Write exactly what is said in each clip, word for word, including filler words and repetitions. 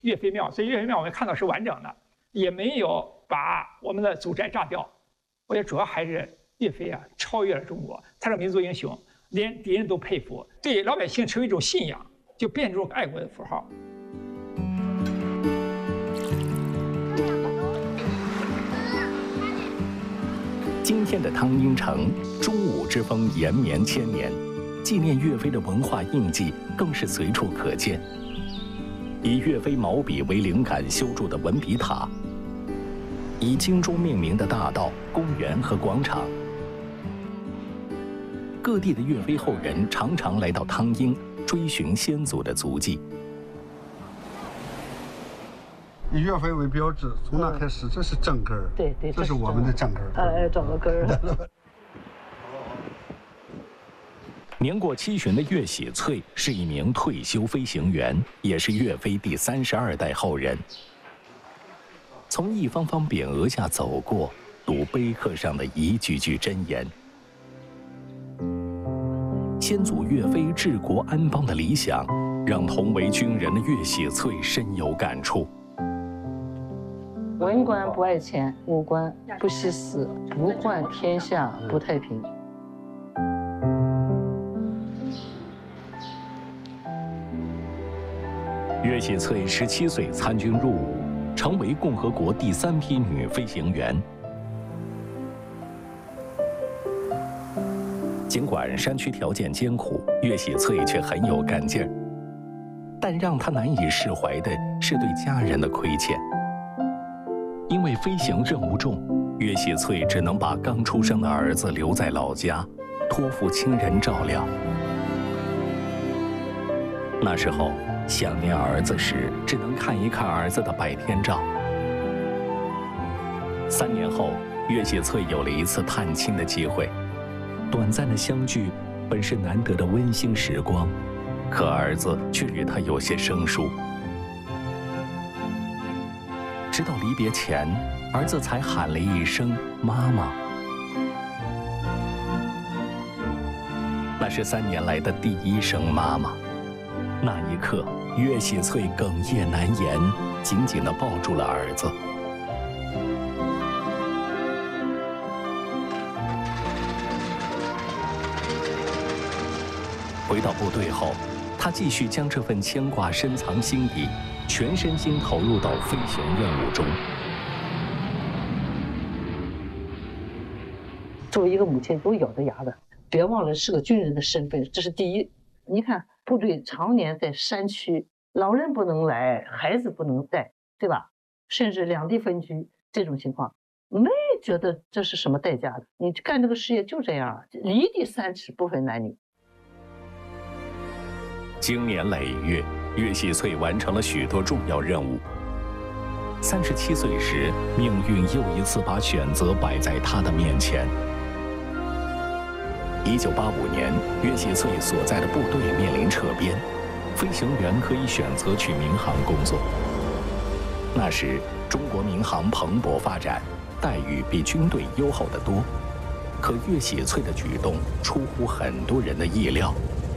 岳飞庙，所以岳飞庙我们看到是完整的，也没有把我们的祖宅炸掉。我觉得主要还是岳飞啊超越了中国，他是民族英雄，连敌人都佩服，对老百姓成为一种信仰，就变成爱国的符号。 今天的汤阴城，中武之风延绵千年，纪念岳飞的文化印记更是随处可见。以岳飞毛笔为灵感修筑的文笔塔，以京中命名的大道、公园和广场，各地的岳飞后人常常来到汤阴，追寻先祖的足迹。 以岳飞为标志，从那开始，这是正根儿。 对对， 这是我们的正根儿。 哎，找个根儿。 年过七旬的岳喜翠是一名退休飞行员，也是岳飞第三十二代后人。从一方方匾额下走过，读碑刻上的一句句箴言。先祖岳飞治国安邦的理想，让同为军人的岳喜翠深有感触。 文官不爱钱，武官不惜死，不患天下不太平。 岳喜翠十七岁参军入伍，成为共和国第三批女飞行员。尽管山区条件艰苦，岳喜翠却很有干劲儿。但让她难以释怀的是对家人的亏欠。因为飞行任务重，岳喜翠只能把刚出生的儿子留在老家，托付亲人照料。那时候想念儿子时，只能看一看儿子的百天照。三年后，岳喜翠有了一次探亲的机会，短暂的相聚本是难得的温馨时光，可儿子却与她有些生疏。直到离别前，儿子才喊了一声“妈妈”。那是三年来的第一声“妈妈”。那一刻，岳喜翠哽咽难言，紧紧地抱住了儿子。回到部队后，他继续将这份牵挂深藏心底，全身心投入到飞行任务中。 作为一个母亲，都咬着牙的，别忘了是个军人的身份，这是第一。你看，部队常年在山区，老人不能来，孩子不能带，对吧？甚至两地分居这种情况，没觉得这是什么代价的。你干这个事业就这样，离地三尺不分男女。 经年累月，岳喜翠完成了许多重要任务。三十七岁时，命运又一次把选择摆在他的面前。一九八五年，岳喜翠所在的部队面临撤编，飞行员可以选择去民航工作。那时，中国民航蓬勃发展，待遇比军队优厚得多。可岳喜翠的举动出乎很多人的意料。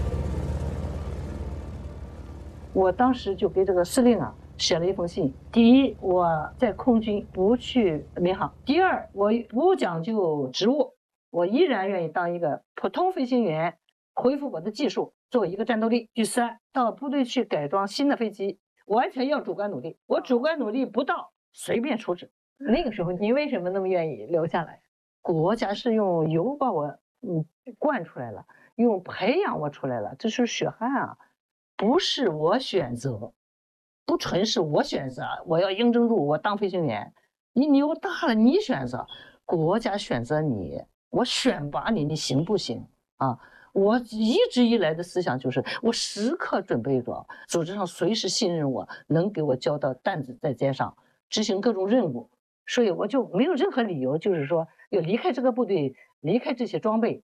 我当时就给这个司令啊写了一封信。第一，我在空军不去民航；第二，我不讲究职务。我依然愿意当一个普通飞行员，恢复我的技术，做一个战斗力。第三，到部队去改装新的飞机，完全要主观努力。我主观努力不到，随便处置。 那个时候，你为什么那么愿意留下来？ 国家是用油把我嗯灌出来了，用培养我出来了，这是血汗啊，不是我选择，不纯是我选择。我要应征入伍，我当飞行员，你牛大了，你选择，国家选择你。我选拔你，你行不行啊？我一直以来的思想就是，我时刻准备着，组织上随时信任我，能给我交到担子在肩上，执行各种任务。所以我就没有任何理由，就是说要离开这个部队，离开这些装备。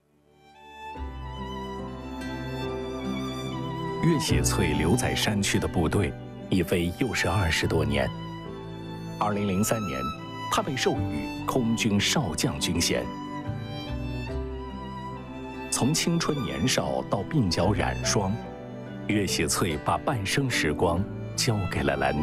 岳喜翠留在山区的部队，一飞又是二十多年。二零零三年，他被授予空军少将军衔。从青春年少到鬓角染霜，岳喜翠把半生时光交给了蓝